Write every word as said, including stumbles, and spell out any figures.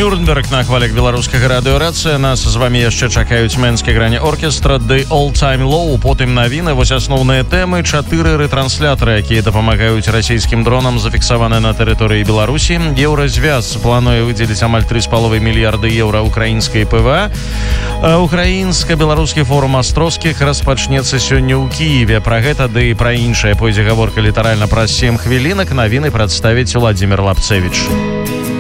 Нюрнберг на хвалях беларускага радыёрацыя. Нас з вами яшчэ чакаюць Мэнскі грані оркестра The All Time Low, потым навіны, вось асноўныя тэмы, чатыры рэтрансляторы, якія дапамагаюць расійскім дронам, зафіксаваны на тэрыторыі Беларусі. Еўразвяз плануе выдзеліць амаль тры з паловай мільярды еўра украінскай ПВА. Украінска-беларускі форум Астроўскіх распачнецца сёння ў Кіеве. Пра гэта ды і пра іншае пойдзе гаворка літаральна праз сем хвілінак. Навіны прадставіць Владзімир Лапцевіч.